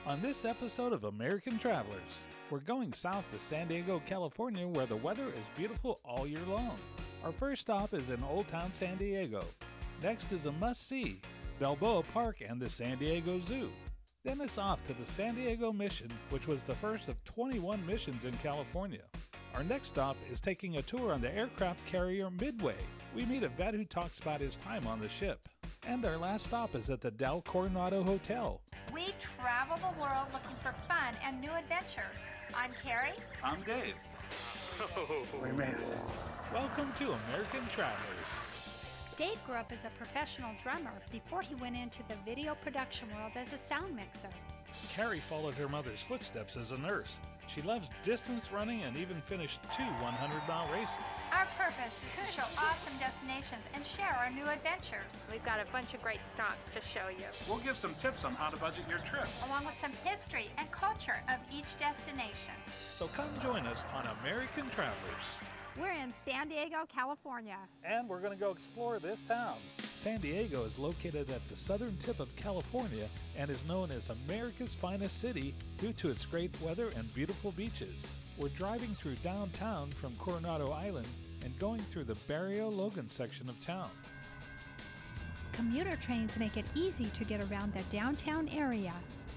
On this episode of American Travelers, we're going south to San Diego, California, where the weather is beautiful all year long. Our first stop is in Old Town San Diego. Next is a must-see, Balboa Park and the San Diego Zoo. Then it's off to the San Diego Mission, which was the first of 21 missions in California. Our next stop is taking a tour on the aircraft carrier Midway. We meet a vet who talks about his time on the ship. And our last stop is at the Del Coronado Hotel. We travel the world looking for fun and new adventures. I'm Carrie. I'm Dave. We made it. Welcome to American Travelers. Dave grew up as a professional drummer before he went into the video production world as a sound mixer. Carrie followed her mother's footsteps as a nurse. She loves distance running and even finished 2 100-mile races. Our purpose is to show awesome destinations and share our new adventures. We've got a bunch of great stops to show you. We'll give some tips on how to budget your trip. Along with some history and culture of each destination. So come join us on American Travelers. We're in San Diego, California. And we're going to go explore this town. San Diego is located at the southern tip of California and is known as America's finest city due to its great weather and beautiful beaches. We're driving through downtown from Coronado Island and going through the Barrio Logan section of town. Commuter trains make it easy to get around the downtown area.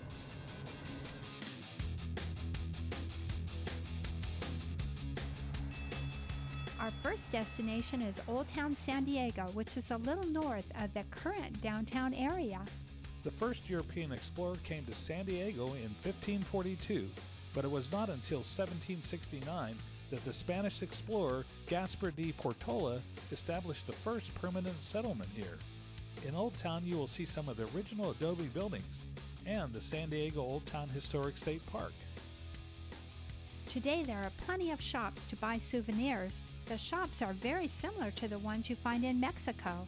Our first destination is Old Town San Diego, which is a little north of the current downtown area. The first European explorer came to San Diego in 1542, but it was not until 1769 that the Spanish explorer Gaspar de Portola established the first permanent settlement here. In Old Town, you will see some of the original adobe buildings and the San Diego Old Town Historic State Park. Today there are plenty of shops to buy souvenirs. The shops are very similar to the ones you find in Mexico.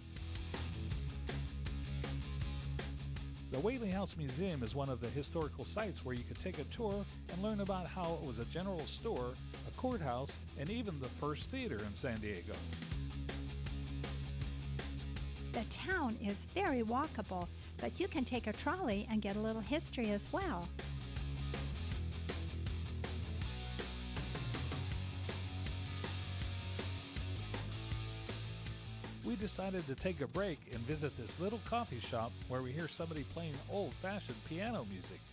The Whaley House Museum is one of the historical sites where you could take a tour and learn about how it was a general store, a courthouse, and even the first theater in San Diego. The town is very walkable, but you can take a trolley and get a little history as well. We decided to take a break and visit this little coffee shop where we hear somebody playing old-fashioned piano music.